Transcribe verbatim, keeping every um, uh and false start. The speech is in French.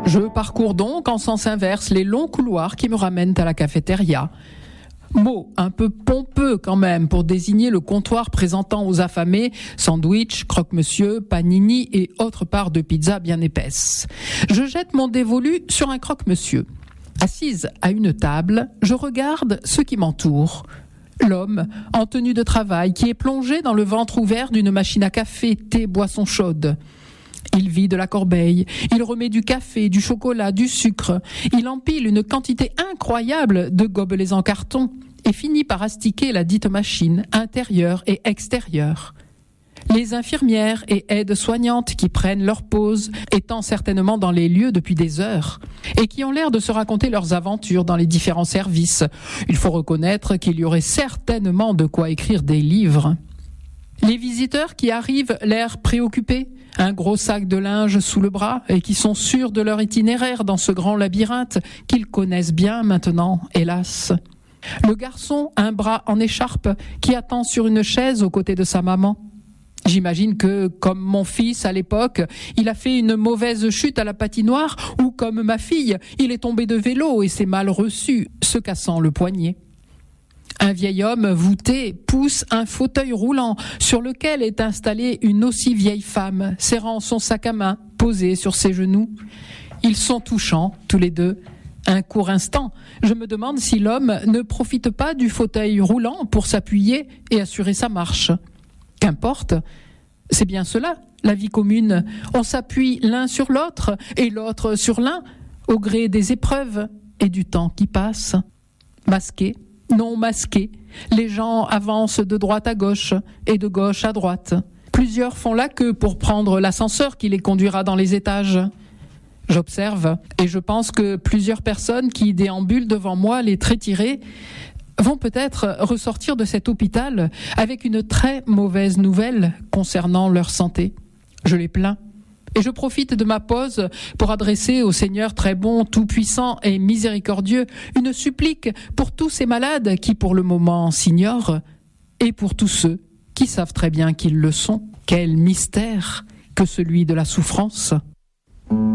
Je parcours donc en sens inverse les longs couloirs qui me ramènent à la cafétéria. Mot un peu pompeux quand même pour désigner le comptoir présentant aux affamés sandwich, croque-monsieur, panini et autres parts de pizza bien épaisses. Je jette mon dévolu sur un croque-monsieur. Assise à une table, je regarde ceux qui m'entourent. L'homme, en tenue de travail, qui est plongé dans le ventre ouvert d'une machine à café, thé, boisson chaude. Il vide la corbeille, il remet du café, du chocolat, du sucre. Il empile une quantité incroyable de gobelets en carton et finit par astiquer la dite machine, intérieure et extérieure. Les infirmières et aides-soignantes qui prennent leur pause, étant certainement dans les lieux depuis des heures, et qui ont l'air de se raconter leurs aventures dans les différents services. Il faut reconnaître qu'il y aurait certainement de quoi écrire des livres. Les visiteurs qui arrivent l'air préoccupés, un gros sac de linge sous le bras et qui sont sûrs de leur itinéraire dans ce grand labyrinthe qu'ils connaissent bien maintenant, hélas. Le garçon, un bras en écharpe, qui attend sur une chaise aux côtés de sa maman. J'imagine que, comme mon fils à l'époque, il a fait une mauvaise chute à la patinoire ou, comme ma fille, il est tombé de vélo et s'est mal reçu, se cassant le poignet. Un vieil homme voûté pousse un fauteuil roulant sur lequel est installée une aussi vieille femme, serrant son sac à main, posé sur ses genoux. Ils sont touchants, tous les deux. Un court instant, je me demande si l'homme ne profite pas du fauteuil roulant pour s'appuyer et assurer sa marche. Qu'importe, c'est bien cela, la vie commune. On s'appuie l'un sur l'autre et l'autre sur l'un, au gré des épreuves et du temps qui passe. Masqués, non masqués, les gens avancent de droite à gauche et de gauche à droite. Plusieurs font la queue pour prendre l'ascenseur qui les conduira dans les étages. J'observe et je pense que plusieurs personnes qui déambulent devant moi, les traits tirés, vont peut-être ressortir de cet hôpital avec une très mauvaise nouvelle concernant leur santé. Je les plains. Et je profite de ma pause pour adresser au Seigneur très bon, tout-puissant et miséricordieux une supplique pour tous ces malades qui pour le moment s'ignorent et pour tous ceux qui savent très bien qu'ils le sont. Quel mystère que celui de la souffrance!